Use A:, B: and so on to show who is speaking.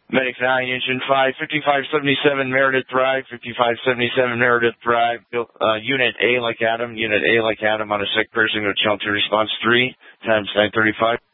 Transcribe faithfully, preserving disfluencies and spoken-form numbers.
A: Medic nine, Engine five, fifty-five seventy-seven, Meredith Thrive, fifty-five seventy-seven, Meredith Thrive, uh, Unit A like Adam, Unit A like Adam on a sick person, go channel two response three, times nine thirty-five.